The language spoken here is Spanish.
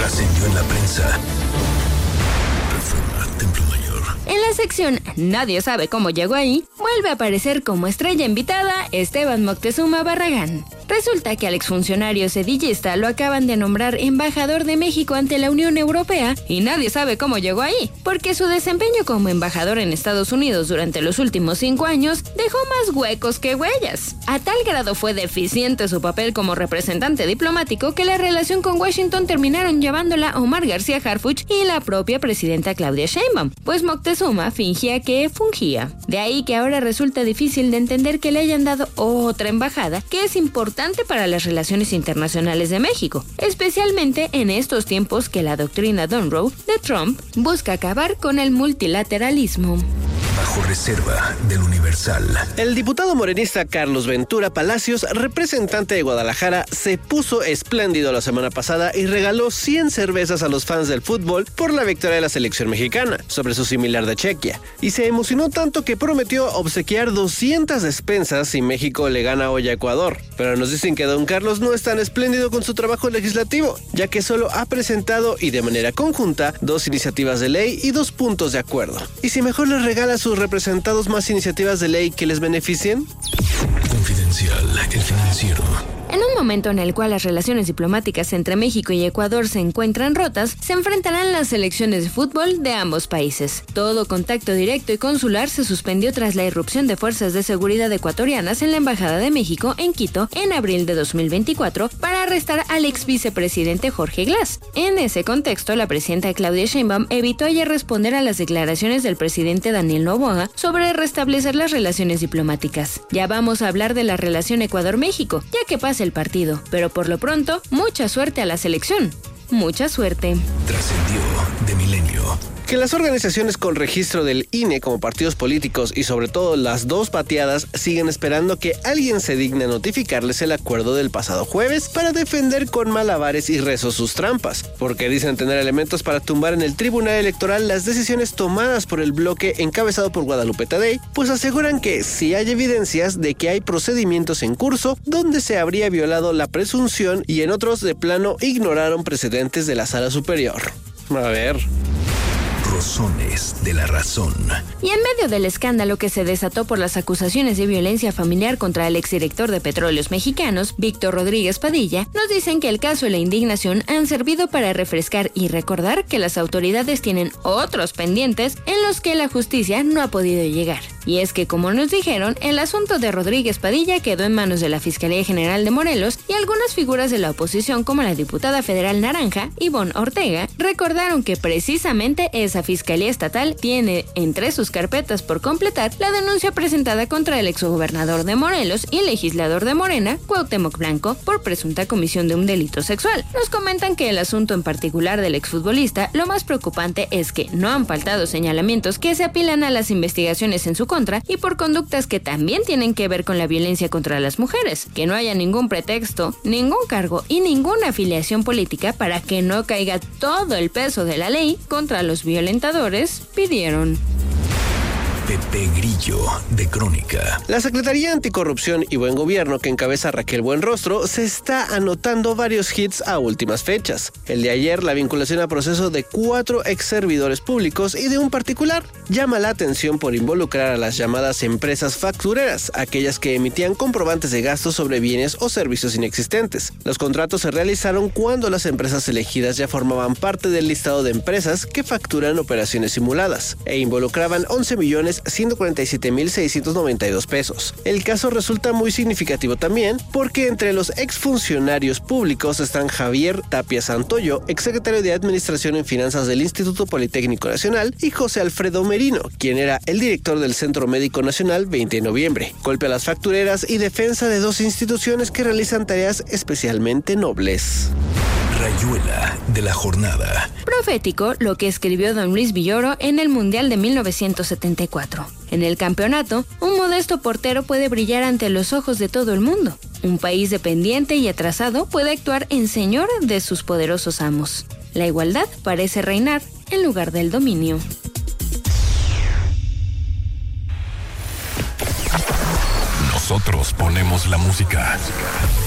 Trascendió en la prensa. Reforma, Templo Mayor. En la sección Nadie sabe cómo llegó ahí, vuelve a aparecer como estrella invitada Esteban Moctezuma Barragán. Resulta que al exfuncionario sedillista lo acaban de nombrar embajador de México ante la Unión Europea y nadie sabe cómo llegó ahí, porque su desempeño como embajador en Estados Unidos durante los últimos 5 años dejó más huecos que huellas. A tal grado fue deficiente su papel como representante diplomático que la relación con Washington terminaron llevándola Omar García Harfuch y la propia presidenta Claudia Sheinbaum, pues Moctezuma fingía que fungía. De ahí que ahora resulta difícil de entender que le hayan dado otra embajada que es importante para las relaciones internacionales de México, especialmente en estos tiempos que la doctrina Monroe de Trump busca acabar con el multilateralismo. Bajo reserva del Universal. El diputado morenista Carlos Ventura Palacios, representante de Guadalajara, se puso espléndido la semana pasada y regaló 100 cervezas a los fans del fútbol por la victoria de la selección mexicana sobre su similar de Chequia. Y se emocionó tanto que prometió obsequiar 200 despensas si México le gana hoy a Ecuador. Pero nos dicen que don Carlos no es tan espléndido con su trabajo legislativo, ya que solo ha presentado y de manera conjunta 2 iniciativas de ley y 2 puntos de acuerdo. ¿Y si mejor les regala a sus representados más iniciativas de ley que les beneficien? Confidencial, El Financiero. En un momento en el cual las relaciones diplomáticas entre México y Ecuador se encuentran rotas, se enfrentarán las selecciones de fútbol de ambos países. Todo contacto directo y consular se suspendió tras la irrupción de fuerzas de seguridad ecuatorianas en la Embajada de México en Quito en abril de 2024 para arrestar al ex vicepresidente Jorge Glass. En ese contexto, la presidenta Claudia Sheinbaum evitó ayer responder a las declaraciones del presidente Daniel Noboa sobre restablecer las relaciones diplomáticas. Ya vamos a hablar de la relación Ecuador-México, ya que pasa el partido, pero por lo pronto, mucha suerte a la selección. Mucha suerte. Trascendió de Milenio. Que las organizaciones con registro del INE como partidos políticos y sobre todo las 2 pateadas siguen esperando que alguien se digne a notificarles el acuerdo del pasado jueves para defender con malabares y rezos sus trampas, porque dicen tener elementos para tumbar en el Tribunal Electoral las decisiones tomadas por el bloque encabezado por Guadalupe Tadei, pues aseguran que sí hay evidencias de que hay procedimientos en curso donde se habría violado la presunción y en otros de plano ignoraron precedentes de la Sala Superior. A ver... Razones de la razón. Y en medio del escándalo que se desató por las acusaciones de violencia familiar contra el exdirector de Petróleos Mexicanos, Víctor Rodríguez Padilla, nos dicen que el caso y la indignación han servido para refrescar y recordar que las autoridades tienen otros pendientes en los que la justicia no ha podido llegar. Y es que, como nos dijeron, el asunto de Rodríguez Padilla quedó en manos de la Fiscalía General de Morelos y algunas figuras de la oposición como la diputada federal naranja, Ivonne Ortega, recordaron que precisamente esa Fiscalía Estatal tiene entre sus carpetas por completar la denuncia presentada contra el exgobernador de Morelos y legislador de Morena, Cuauhtémoc Blanco, por presunta comisión de un delito sexual. Nos comentan que el asunto en particular del exfutbolista, lo más preocupante es que no han faltado señalamientos que se apilan a las investigaciones en su contra y por conductas que también tienen que ver con la violencia contra las mujeres, que no haya ningún pretexto, ningún cargo y ninguna afiliación política para que no caiga todo el peso de la ley contra los violentadores, pidieron. Pepe Grillo, de Crónica. La Secretaría Anticorrupción y Buen Gobierno que encabeza Raquel Buenrostro se está anotando varios hits a últimas fechas. El de ayer, la vinculación a proceso de 4 ex servidores públicos y de un particular, llama la atención por involucrar a las llamadas empresas factureras, aquellas que emitían comprobantes de gastos sobre bienes o servicios inexistentes. Los contratos se realizaron cuando las empresas elegidas ya formaban parte del listado de empresas que facturan operaciones simuladas e involucraban 11.147.692 pesos. El caso resulta muy significativo también porque entre los exfuncionarios públicos están Javier Tapia Santoyo, exsecretario de Administración en Finanzas del Instituto Politécnico Nacional, y José Alfredo Merino, quien era el director del Centro Médico Nacional 20 de noviembre. Golpe a las factureras y defensa de 2 instituciones que realizan tareas especialmente nobles. Rayuela de la jornada. Profético lo que escribió don Luis Villoro en el Mundial de 1974. En el campeonato, un modesto portero puede brillar ante los ojos de todo el mundo. Un país dependiente y atrasado puede actuar en señor de sus poderosos amos. La igualdad parece reinar en lugar del dominio. Nosotros ponemos la música.